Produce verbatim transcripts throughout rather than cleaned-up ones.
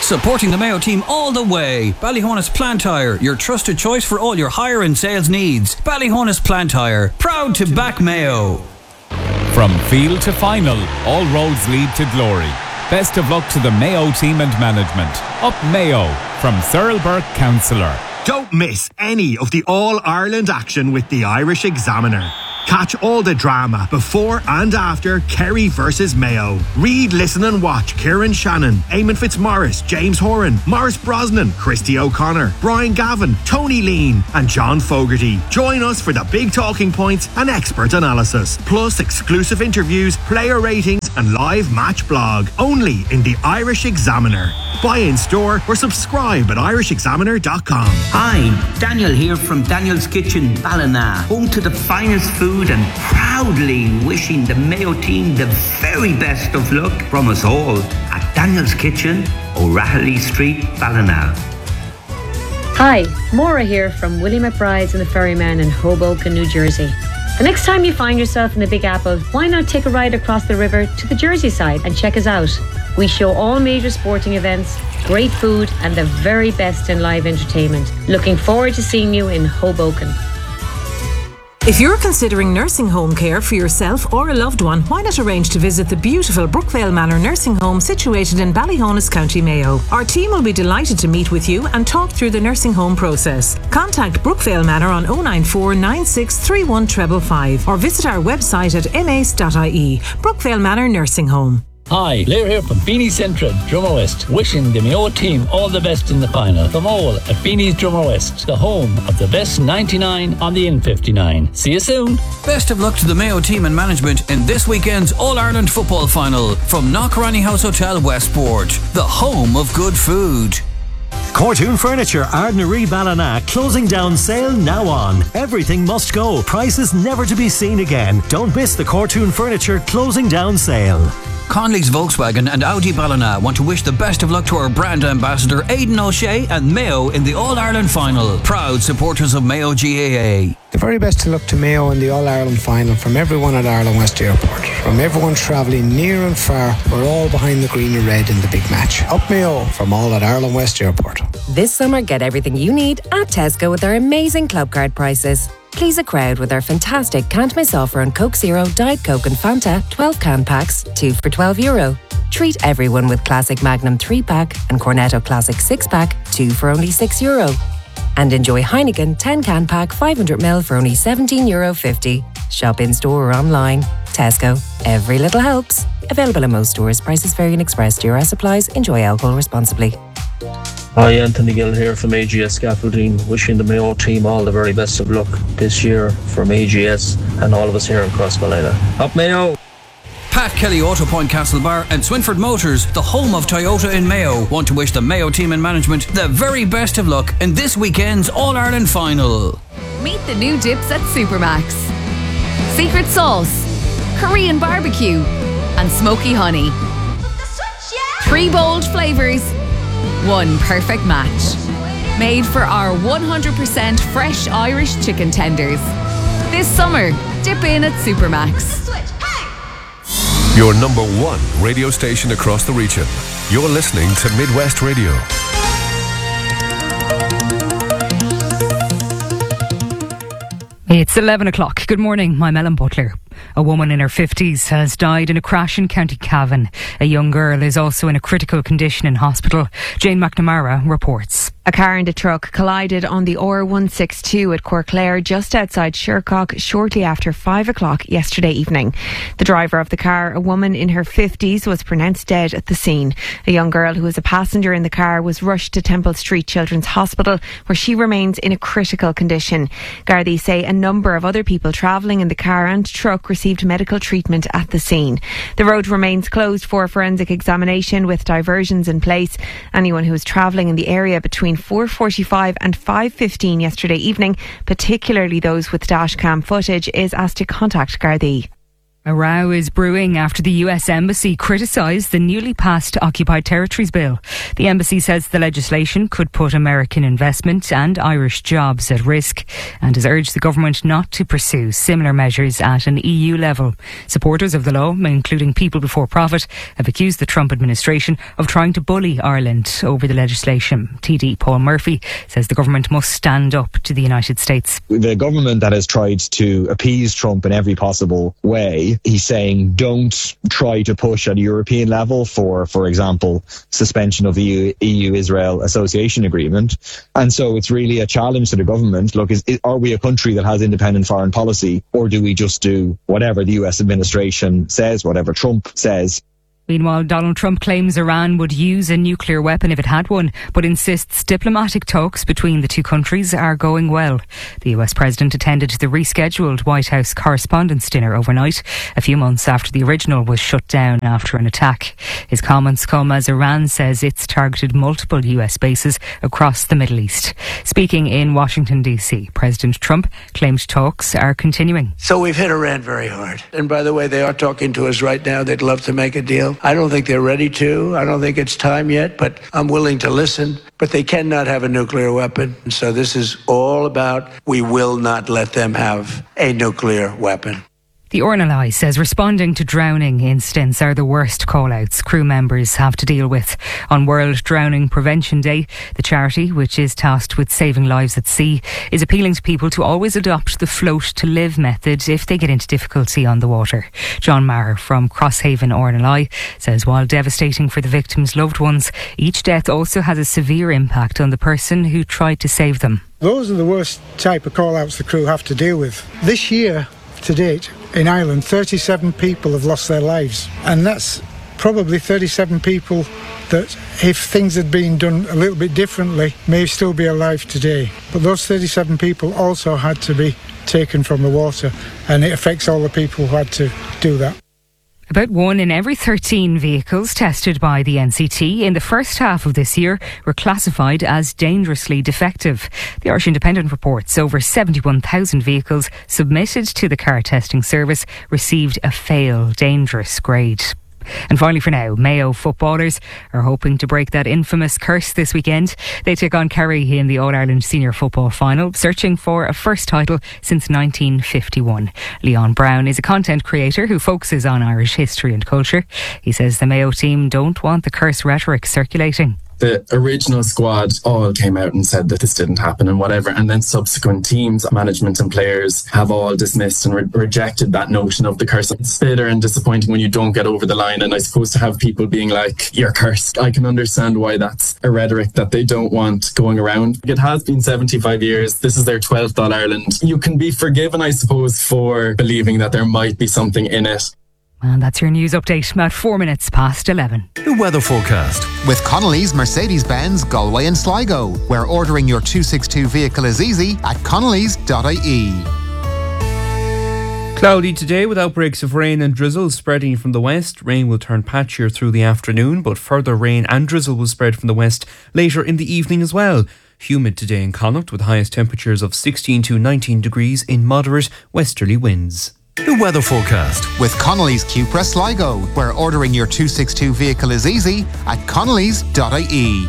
Supporting the Mayo team all the way. Ballyhonus Plant Hire, your trusted choice for all your hire and sales needs. Ballyhonus Plant Hire, proud to back Mayo. From field to final, all roads lead to glory. Best of luck to the Mayo team and management. Up Mayo, from Cyril Burke, Councillor. Don't miss any of the All-Ireland action with the Irish Examiner. Catch all the drama before and after Kerry versus Mayo. Read, listen and watch Kieran Shannon, Eamon Fitzmaurice, James Horan, Maurice Brosnan, Christy O'Connor, Brian Gavin, Tony Lean and John Fogarty. Join us for the big talking points and expert analysis, plus exclusive interviews, player ratings and live match blog. Only in the Irish Examiner. Buy in store or subscribe at irish examiner dot com. Hi, Daniel here from Daniel's Kitchen, Ballina, home to the finest food and proudly wishing the Mayo team the very best of luck from us all at Daniel's Kitchen, O'Rahilly Street, Ballina. Hi, Maura here from Willie McBride's and the Ferryman in Hoboken, New Jersey. The next time you find yourself in the Big Apple, why not take a ride across the river to the Jersey side and check us out? We show all major sporting events, great food and the very best in live entertainment. Looking forward to seeing you in Hoboken. If you're considering nursing home care for yourself or a loved one, why not arrange to visit the beautiful Brookvale Manor Nursing Home situated in Ballyhonus, County Mayo. Our team will be delighted to meet with you and talk through the nursing home process. Contact Brookvale Manor on oh nine four nine six three one five five five or visit our website at m a c e dot i e. Brookvale Manor Nursing Home. Hi, Blair here from Beanie Central, Drummer West, wishing the Mayo team all the best in the final. From all at Beanie's Drummer West, the home of the best ninety-nine on the N fifty-nine. See you soon. Best of luck to the Mayo team and management in this weekend's All-Ireland football final from Knockranny House Hotel, Westport, the home of good food. Cortoon Furniture, Ardnaree, Ballina, closing down sale now on. Everything must go. Prices never to be seen again. Don't miss the Cortoon Furniture closing down sale. Conley's Volkswagen and Audi Ballina want to wish the best of luck to our brand ambassador Aidan O'Shea and Mayo in the All-Ireland final. Proud supporters of Mayo G A A. The very best of luck to Mayo in the All-Ireland final from everyone at Ireland West Airport. From everyone travelling near and far, we're all behind the green and red in the big match. Up Mayo from all at Ireland West Airport. This summer, get everything you need at Tesco with our amazing club card prices. Please a crowd with our fantastic Can't Miss offer on Coke Zero, Diet Coke and Fanta twelve can packs, two for twelve euro. Treat everyone with Classic Magnum three pack and Cornetto Classic six pack, two for only six euro. And enjoy Heineken ten can pack five hundred milliliters for only seventeen euro fifty. Shop in store or online. Tesco. Every little helps. Available in most stores. Prices vary and express. D R S applies. Enjoy alcohol responsibly. Hi, Anthony Gill here from A G S Scaffolding, wishing the Mayo team all the very best of luck this year from A G S and all of us here in Crossballina. Up Mayo! Pat Kelly Auto Point Castlebar and Swinford Motors, the home of Toyota in Mayo, want to wish the Mayo team and management the very best of luck in this weekend's All-Ireland final. Meet the new dips at Supermax. Secret sauce, Korean barbecue and smoky honey. Three bold flavours, one perfect match. Made for our one hundred percent fresh Irish chicken tenders. This summer, dip in at Supermax. Your number one radio station across the region. You're listening to Midwest Radio. It's eleven o'clock. Good morning, I'm Ellen Butler. A woman in her fifties has died in a crash in County Cavan. A young girl is also in a critical condition in hospital. Jane McNamara reports. A car and a truck collided on the R one sixty-two at Corclair just outside Shercock shortly after five o'clock yesterday evening. The driver of the car, a woman in her fifties, was pronounced dead at the scene. A young girl who was a passenger in the car was rushed to Temple Street Children's Hospital, where she remains in a critical condition. Gardaí say a number of other people travelling in the car and truck received medical treatment at the scene. The road remains closed for forensic examination with diversions in place. Anyone who is travelling in the area between four forty-five and five fifteen yesterday evening, particularly those with dashcam footage, is asked to contact Gardaí. A row is brewing after the U S Embassy criticised the newly passed Occupied Territories Bill. The embassy says the legislation could put American investment and Irish jobs at risk and has urged the government not to pursue similar measures at an E U level. Supporters of the law, including People Before Profit, have accused the Trump administration of trying to bully Ireland over the legislation. T D Paul Murphy says the government must stand up to the United States. The government that has tried to appease Trump in every possible way, he's saying don't try to push at a European level for, for example, suspension of the E U-Israel Association Agreement. And so it's really a challenge to the government. Look, is, is, are we a country that has independent foreign policy, or do we just do whatever the U S administration says, whatever Trump says? Meanwhile, Donald Trump claims Iran would use a nuclear weapon if it had one, but insists diplomatic talks between the two countries are going well. The U S president attended the rescheduled White House Correspondents' Dinner overnight, a few months after the original was shut down after an attack. His comments come as Iran says it's targeted multiple U S bases across the Middle East. Speaking in Washington, D C, President Trump claimed talks are continuing. So we've hit Iran very hard. And by the way, they are talking to us right now. They'd love to make a deal. I don't think they're ready to. I don't think it's time yet, but I'm willing to listen. But they cannot have a nuclear weapon. So this is all about we will not let them have a nuclear weapon. The R N L I says responding to drowning incidents are the worst call-outs crew members have to deal with. On World Drowning Prevention Day, the charity, which is tasked with saving lives at sea, is appealing to people to always adopt the float to live method if they get into difficulty on the water. John Maher from Crosshaven R N L I says while devastating for the victims' loved ones, each death also has a severe impact on the person who tried to save them. Those are the worst type of call-outs the crew have to deal with. This year, to date, in Ireland, thirty-seven people have lost their lives. And that's probably thirty-seven people that, if things had been done a little bit differently, may still be alive today. But those thirty-seven people also had to be taken from the water, and it affects all the people who had to do that. About one in every thirteen vehicles tested by the N C T in the first half of this year were classified as dangerously defective. The Irish Independent reports over seventy-one thousand vehicles submitted to the car testing service received a fail dangerous grade. And finally for now, Mayo footballers are hoping to break that infamous curse this weekend. They take on Kerry in the All-Ireland Senior Football Final, searching for a first title since nineteen fifty-one. Leon Brown is a content creator who focuses on Irish history and culture. He says the Mayo team don't want the curse rhetoric circulating. The original squad all came out and said that this didn't happen and whatever, and then subsequent teams, management and players have all dismissed and re- rejected that notion of the curse. It's bitter and disappointing when you don't get over the line, and I suppose to have people being like, you're cursed, I can understand why that's a rhetoric that they don't want going around. It has been seventy-five years, this is their twelfth All-Ireland. You can be forgiven, I suppose, for believing that there might be something in it. And that's your news update, about four minutes past eleven. The weather forecast with Connolly's Mercedes-Benz Galway and Sligo, where ordering your two sixty-two vehicle is easy at connellys dot I E. Cloudy today with outbreaks of rain and drizzle spreading from the west. Rain will turn patchier through the afternoon, but further rain and drizzle will spread from the west later in the evening as well. Humid today in Connacht with highest temperatures of sixteen to nineteen degrees in moderate westerly winds. The weather forecast with Connolly's Cupra Sligo, where ordering your two sixty-two vehicle is easy at connellys dot I E.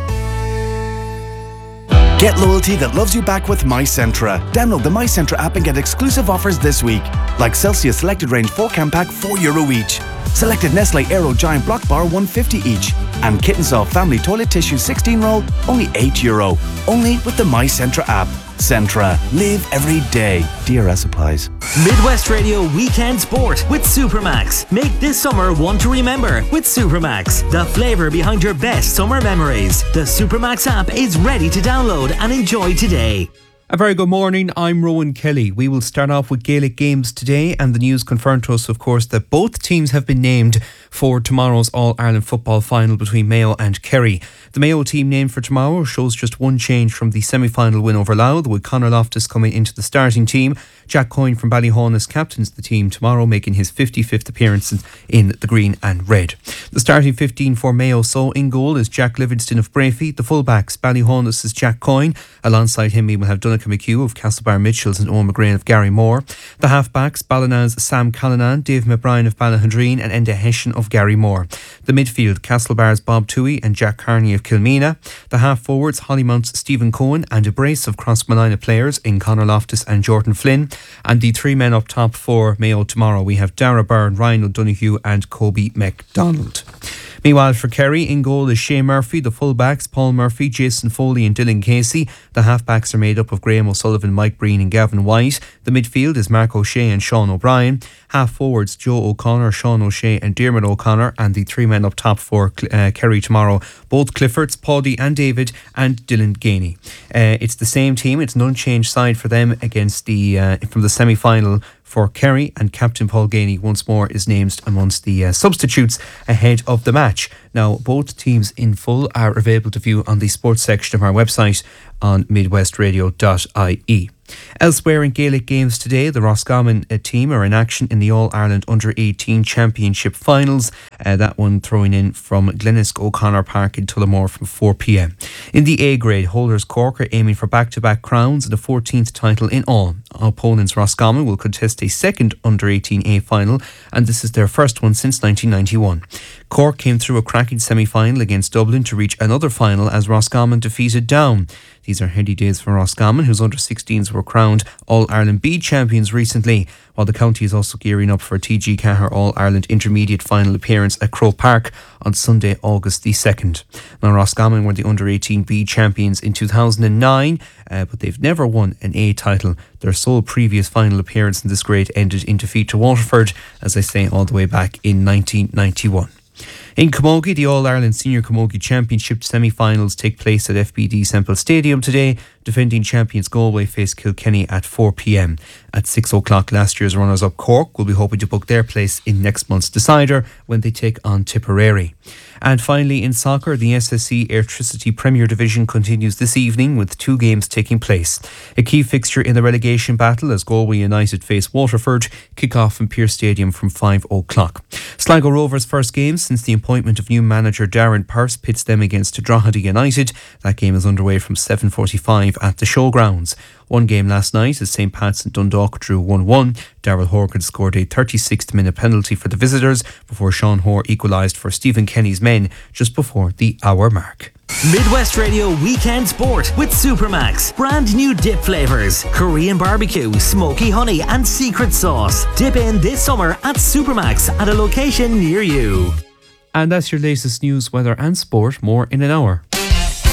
Get loyalty that loves you back with MyCentra. Download the MyCentra app and get exclusive offers this week. Like Celsius Selected Range four can pack, four euro each. Selected Nestle Aero Giant Block Bar, one fifty each. And Kittensoft Family Toilet Tissue sixteen roll, only eight euro. Only with the MyCentra app. Centra. Live every day. D R S applies. Midwest Radio Weekend Sport with Supermax. Make this summer one to remember with Supermax. The flavour behind your best summer memories. The Supermax app is ready to download and enjoy today. A very good morning, I'm Rowan Kelly. We will start off with Gaelic games today, and the news confirmed to us, of course, that both teams have been named for tomorrow's All-Ireland football final between Mayo and Kerry. The Mayo team named for tomorrow shows just one change from the semi-final win over Louth, with Conor Loftus coming into the starting team. Jack Coyne from Ballyhonus captains the team tomorrow, making his fifty-fifth appearance in the green and red. The starting fifteen for Mayo saw in goal is Jack Livingston of Brafey. The fullbacks, Ballyhonus is Jack Coyne. Alongside him we will have Donald Donica McHugh of Castlebar Mitchells and Owen McGrain of Gary Moore. The half-backs, Ballina's Sam Callanan, Dave McBrien of Ballahundreen and Enda Hessian of Gary Moore. The midfield, Castlebar's Bob Toohey and Jack Carney of Kilmeena. The half-forwards, Hollymount's Stephen Cohen and a brace of Crossmanina players in Conor Loftus and Jordan Flynn. And the three men up top for Mayo tomorrow, we have Dara Byrne, Ryan O'Donoghue and Kobe McDonald. Meanwhile, for Kerry, in goal is Shea Murphy. The full-backs, Paul Murphy, Jason Foley and Dylan Casey. The half-backs are made up of Graham O'Sullivan, Mike Breen and Gavin White. The midfield is Mark O'Shea and Sean O'Brien. Half-forwards, Joe O'Connor, Sean O'Shea and Dermot O'Connor. And the three men up top for uh, Kerry tomorrow, both Cliffords, Paddy and David and Dylan Gainey. Uh, it's the same team. It's an unchanged side for them against the uh, from the semi-final for Kerry, and Captain Paul Gainey once more is named amongst the uh, substitutes ahead of the match. Now, both teams in full are available to view on the sports section of our website on midwest radio dot I E. Elsewhere in Gaelic games today, the Roscommon uh, team are in action in the All-Ireland under eighteen Championship finals. Uh, that one throwing in from Glenisc O'Connor Park in Tullamore from four p.m. In the A grade, holders Cork are aiming for back-to-back crowns and a fourteenth title in all. Opponents Roscommon will contest a second under eighteen A final, and this is their first one since nineteen ninety-one. Cork came through a cracking semi-final against Dublin to reach another final as Roscommon defeated Down. These are heady days for Roscommon, whose under sixteens were crowned All-Ireland B champions recently, while the county is also gearing up for a T G Cahir All-Ireland Intermediate final appearance at Croke Park on Sunday, August the second. Now, Roscommon were the under eighteen B champions in two thousand nine, uh, but they've never won an A title. Their sole previous final appearance in this grade ended in defeat to Waterford, as I say, all the way back in nineteen ninety-one. In Camogie, the All-Ireland Senior Camogie Championship semi-finals take place at F B D Semple Stadium today. Defending champions Galway face Kilkenny at four p.m. At six o'clock, last year's runners-up Cork will be hoping to book their place in next month's decider when they take on Tipperary. And finally, in soccer, the S S C Airtricity Premier Division continues this evening with two games taking place. A key fixture in the relegation battle as Galway United face Waterford, kick-off in Pearse Stadium from five o'clock. Sligo Rovers' first game since the appointment of new manager Darren Pearse pits them against Drogheda United. That game is underway from seven forty-five at the Showgrounds. One game last night as St Pat's and Dundalk drew one one. Darrell Horgan scored a thirty-sixth minute penalty for the visitors before Sean Hoare equalised for Stephen Kenny's men just before the hour mark. Midwest Radio Weekend Sport with Supermax. Brand new dip flavours. Korean barbecue, smoky honey and secret sauce. Dip in this summer at Supermax at a location near you. And that's your latest news, weather and sport. More in an hour.